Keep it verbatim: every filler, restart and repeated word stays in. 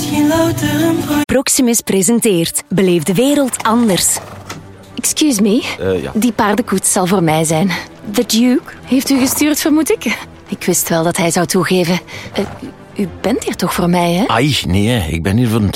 misschien louter een pro... Proximus presenteert Beleef de wereld anders. Excuse me, Uh, ja. die paardenkoets zal voor mij zijn. The Duke heeft u gestuurd, vermoed ik? Ik wist wel dat hij zou toegeven. Uh, u, u bent hier toch voor mij, hè? Ai, nee, ik ben hier voor een